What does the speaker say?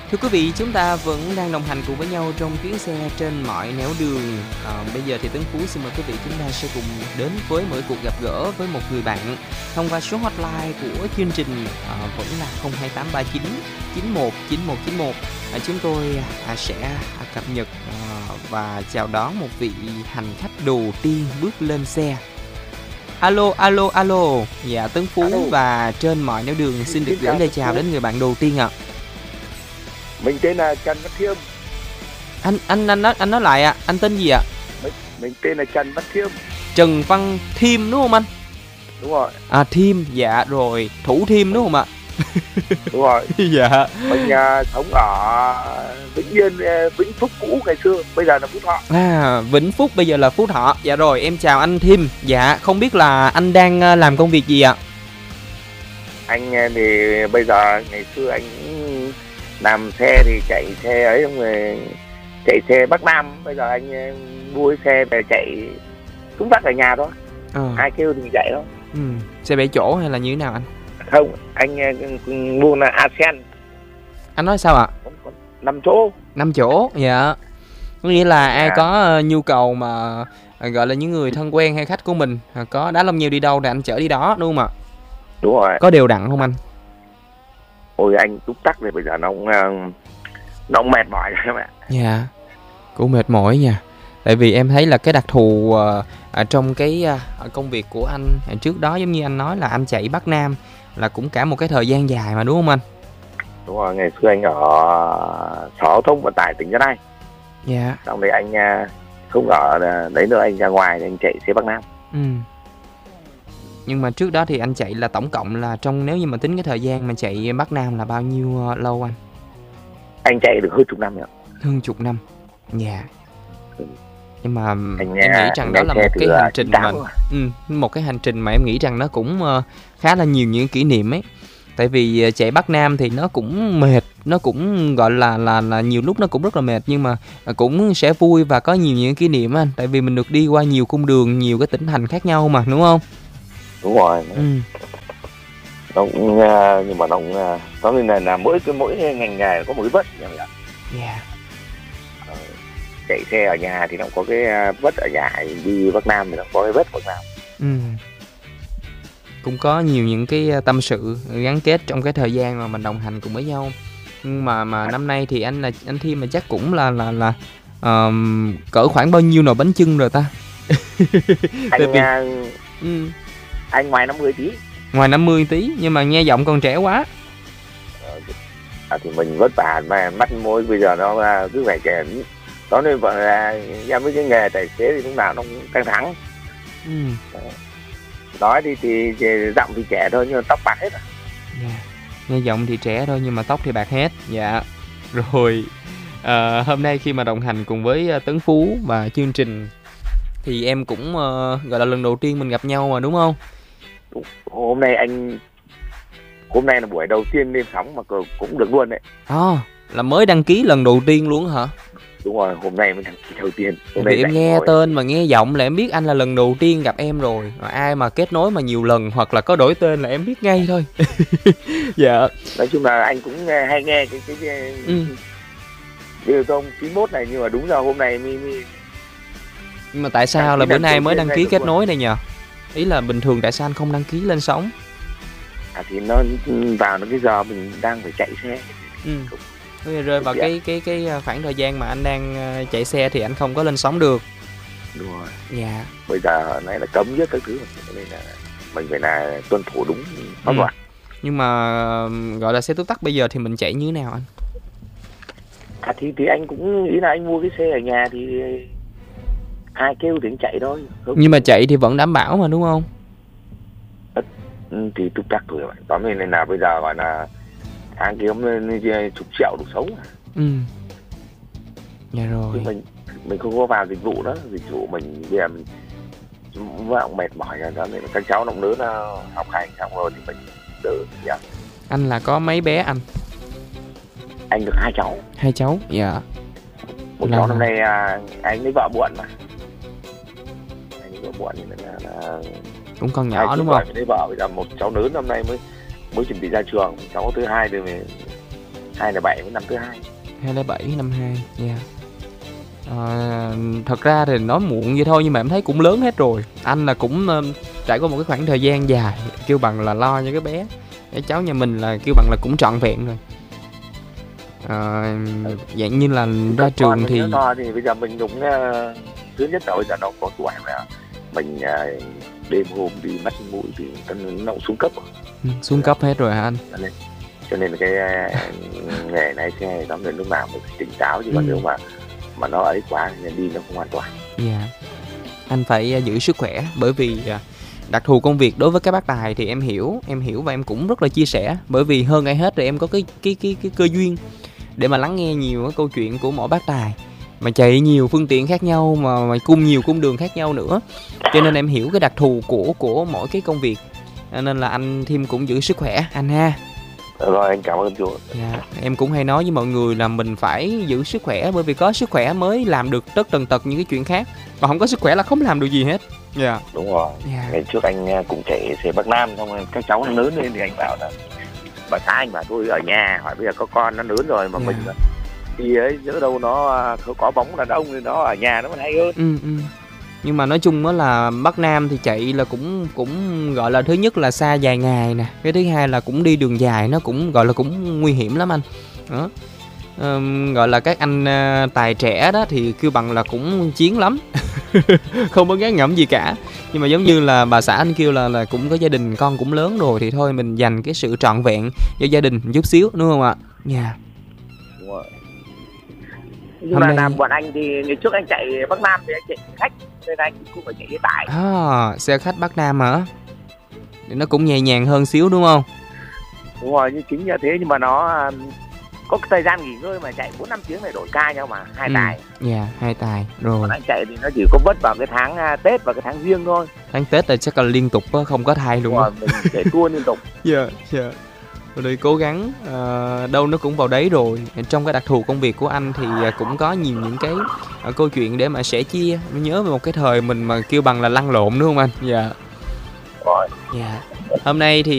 Thưa quý vị, chúng ta vẫn đang đồng hành cùng với nhau trong chuyến xe trên mọi nẻo đường. Bây giờ thì Tấn Phú xin mời quý vị chúng ta sẽ cùng đến với mỗi cuộc gặp gỡ với một người bạn thông qua số hotline của chương trình vẫn là 02839 919191. Chúng tôi sẽ cập nhật và chào đón một vị hành khách đầu tiên bước lên xe. Alo. Dạ, Tấn Phú Alo. và trên mọi nẻo đường xin được gửi lời chào đến người bạn đầu tiên ạ. Mình tên là Trần Văn Thiêm. Anh nói lại ạ, anh tên gì ạ? Mình tên là Trần Văn Thiêm. Trần Văn Thiêm đúng không anh? Đúng rồi. Thiêm, dạ rồi, Thủ Thiêm đúng không ạ? Đúng rồi. Dạ. Mình sống ở Vĩnh Yên, Vĩnh Phúc cũ ngày xưa, bây giờ là Phú Thọ. Vĩnh Phúc bây giờ là Phú Thọ. Dạ rồi, em chào anh Thiêm. Dạ, không biết là anh đang làm công việc gì ạ? Anh thì bây giờ ngày xưa anh làm xe thì chạy xe ấy, xong rồi chạy xe Bắc Nam. Bây giờ anh mua cái xe về chạy túng tắc ở nhà thôi. Ai kêu thì chạy thôi. Xe 7 chỗ hay là như thế nào anh? Không, anh mua là ASEAN. Anh nói sao ạ? 5 chỗ. 5 chỗ, dạ. Có nghĩa là ai có nhu cầu mà gọi là những người thân quen hay khách của mình có đá lông nheo đi đâu thì anh chở đi đó đúng không ạ? Đúng rồi. Có đều đặn không anh? Ôi anh túc tắc thì bây giờ nó cũng mệt mỏi rồi em ạ. Dạ, cũng mệt mỏi nha. Tại vì em thấy là cái đặc thù trong cái công việc của anh trước đó, giống như anh nói là anh chạy Bắc Nam là cũng cả một cái thời gian dài mà đúng không anh? Đúng rồi, ngày xưa anh ở Sở Giao thông Vận tải tỉnh Gia Lai. Dạ. Xong rồi anh không ở đấy nữa, anh ra ngoài anh chạy xe Bắc Nam. Nhưng mà trước đó thì anh chạy là tổng cộng là nếu như mà tính cái thời gian mà chạy Bắc Nam là bao nhiêu lâu anh? Anh chạy được hơn chục năm rồi. Hơn chục năm. Dạ. Nhưng mà em nghĩ rằng đó là một cái hành trình mà một cái hành trình mà em nghĩ rằng nó cũng khá là nhiều những kỷ niệm ấy. Tại vì chạy Bắc Nam thì nó cũng mệt, nó cũng gọi là nhiều lúc nó cũng rất là mệt, nhưng mà cũng sẽ vui và có nhiều những kỷ niệm anh. Tại vì mình được đi qua nhiều cung đường, nhiều cái tỉnh thành khác nhau mà, đúng không? Đúng rồi. Nó cũng nhưng mà nó nên là mỗi ngành nghề có một cái vất nhỉ. Dạ. Chạy xe ở nhà thì nó có cái vất ở nhà, đi Bắc Nam thì nó có cái vất Bắc Nam. Cũng có nhiều những cái tâm sự gắn kết trong cái thời gian mà mình đồng hành cùng với nhau. Nhưng mà năm nay thì anh Thiêm mà chắc cũng là cỡ khoảng bao nhiêu nồi bánh chưng rồi ta? Anh ngoài 50 tí. Ngoài 50 tí, nhưng mà nghe giọng còn trẻ quá. Thì mình vất vả mà mắt môi bây giờ nó cứ phải trẻ. Đó nên vợ ra với cái nghề tài xế thì lúc nào nó cũng căng thẳng. Nói thì giọng thì trẻ thôi nhưng mà tóc bạc hết rồi. Nghe giọng thì trẻ thôi nhưng mà tóc thì bạc hết. Dạ. Rồi hôm nay khi mà đồng hành cùng với Tấn Phú và chương trình thì em cũng gọi là lần đầu tiên mình gặp nhau mà đúng không? Hôm nay là buổi đầu tiên lên sóng mà cũng được luôn đấy. Là mới đăng ký lần đầu tiên luôn hả? Đúng rồi, hôm nay mới đăng ký đầu tiên. Vì em nghe tên mà nghe giọng là em biết anh là lần đầu tiên gặp em rồi. Mà ai mà kết nối mà nhiều lần hoặc là có đổi tên là em biết ngay thôi. Dạ. Nói chung là anh cũng hay nghe cái điều thông 91 này, nhưng mà đúng là hôm nay Nhưng mà tại sao là bữa nay mới đăng ký kết nối đây nhờ? Ý là bình thường tại sao anh không đăng ký lên sóng? Thì nó vào cái giờ mình đang phải chạy xe. Rơi vào cái khoảng thời gian mà anh đang chạy xe thì anh không có lên sóng được. Đúng rồi. Dạ. Bây giờ này là cấm nhất các thứ, nên là mình phải là tuân thủ đúng pháp luật. Nhưng mà gọi là xe túc tắc bây giờ thì mình chạy như thế nào anh? Thì anh cũng ý là anh mua cái xe ở nhà thì ai kêu thì anh chạy thôi. Nhưng mà chạy thì vẫn đảm bảo mà đúng không? Thì túc tắc thôi. Tóm nên là bây giờ gọi là tháng kiếm chục triệu đủ sống. Dạ rồi. Mình không có vào dịch vụ đó, dịch vụ mình bây giờ mình cũng mệt mỏi rồi, nên các cháu nó lớn học hành xong rồi thì mình đỡ. Anh là có mấy bé anh? Anh được 2 cháu. 2 cháu, dạ. Một cháu năm nay anh lấy vợ muộn mà. Anh lấy vợ muộn thì là cũng còn nhỏ đúng không? Lấy vợ bây giờ một cháu lớn năm nay mới chuẩn bị ra trường, cháu thứ hai thì 2007 với năm thứ hai. 2007 năm 2 nha. Thật ra thì nói muộn vậy thôi nhưng mà em thấy cũng lớn hết rồi. Anh là cũng trải qua một cái khoảng thời gian dài kêu bằng là lo cho cái bé. Cái cháu nhà mình là kêu bằng là cũng trọn vẹn rồi. Dạng như là ra trường thì to thì bây giờ mình đúng thứ nhất là bây giờ nó có tuổi mà mình đêm hôm đi bắt mũi thì nó cũng xuống cấp rồi. Xuống cấp hết rồi hả anh? Cho nên cái nghề lái xe nó người lúc nào mình phải tỉnh táo, chứ còn nếu mà nó ấy quá thì đi nó không an toàn. Dạ. Anh phải giữ sức khỏe, bởi vì đặc thù công việc đối với các bác tài thì em hiểu và em cũng rất là chia sẻ, bởi vì hơn ai hết rồi em có cái cơ duyên để mà lắng nghe nhiều cái câu chuyện của mỗi bác tài, mà chạy nhiều phương tiện khác nhau mà nhiều cung đường khác nhau nữa, cho nên em hiểu cái đặc thù của mỗi cái công việc, nên là anh thêm cũng giữ sức khỏe anh ha. Rồi, anh cảm ơn chú. Dạ, em cũng hay nói với mọi người là mình phải giữ sức khỏe, bởi vì có sức khỏe mới làm được tất tần tật những cái chuyện khác, còn không có sức khỏe là không làm được gì hết. Dạ. Đúng rồi. Ngày trước anh cũng chạy xe Bắc Nam, xong các cháu nó lớn lên thì anh bảo là bà xã anh bảo tôi ở nhà, hỏi bây giờ có con nó lớn rồi mà mình đi ấy giữa đâu nó có bóng đàn ông thì nó ở nhà nó vẫn hay hơn. Nhưng mà nói chung đó là Bắc Nam thì chạy là cũng gọi là thứ nhất là xa dài ngày nè, cái thứ hai là cũng đi đường dài, nó cũng gọi là cũng nguy hiểm lắm anh. Đó. Gọi là các anh tài trẻ đó thì kêu bằng là cũng chiến lắm. Không có ngán ngẩm gì cả. Nhưng mà giống như là bà xã anh kêu là cũng có gia đình, con cũng lớn rồi thì thôi mình dành cái sự trọn vẹn cho gia đình một chút xíu, đúng không ạ? Dạ. Đúng rồi. Nhưng mà làm bọn anh thì ngày trước anh chạy Bắc Nam thì anh chạy khách, nên anh cũng phải chạy cái tải. Xe khách Bắc Nam hả? Thì nó cũng nhẹ nhàng hơn xíu đúng không? Đúng rồi, như chính như thế, nhưng mà nó có cái thời gian nghỉ ngơi mà chạy 4-5 tiếng này đổi ca nhau mà, 2 tài. Dạ, 2 tài rồi. Còn anh chạy thì nó chỉ có vất vào cái tháng Tết và cái tháng riêng thôi. Tháng Tết là chắc là liên tục không có thai luôn. Rồi, mình chạy tour liên tục. Dạ. Rồi cố gắng, đâu nó cũng vào đấy rồi. Trong cái đặc thù công việc của anh thì cũng có nhiều những cái câu chuyện để mà sẻ chia. Nhớ về một cái thời mình mà kêu bằng là lăn lộn đúng không anh? Dạ. Rồi. Dạ. Hôm nay thì